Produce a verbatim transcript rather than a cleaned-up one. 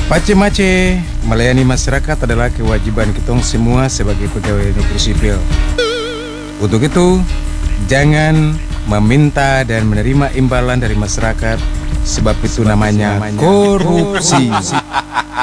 Pace-mace, melayani masyarakat adalah kewajiban kita semua sebagai pegawai negeri sipil. Untuk itu, jangan meminta dan menerima imbalan dari masyarakat, sebab itu namanya korupsi.